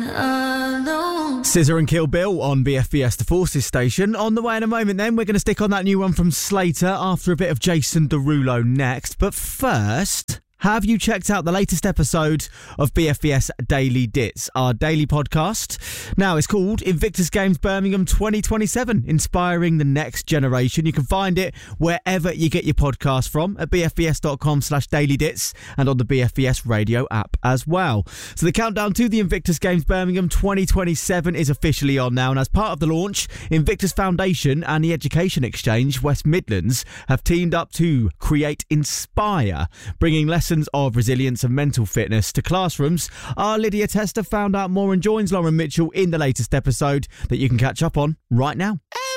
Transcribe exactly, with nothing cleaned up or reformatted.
Scissor and Kill Bill on B F B S, the Forces station. On the way in a moment then, we're going to stick on that new one from Slater after a bit of Jason Derulo next. But first, have you checked out the latest episode of B F B S Daily Dits, our daily podcast? Now, it's called Invictus Games Birmingham twenty twenty-seven, Inspiring the Next Generation. You can find it wherever you get your podcast from, at bfbs.com slash dailydits and on the B F B S radio app as well. So the countdown to the Invictus Games Birmingham twenty twenty-seven is officially on now, and as part of the launch, Invictus Foundation and the Education Exchange West Midlands have teamed up to create Inspire, bringing lessons of resilience and mental fitness to classrooms. Our Lydia Tester found out more and joins Lauren Mitchell in the latest episode that you can catch up on right now.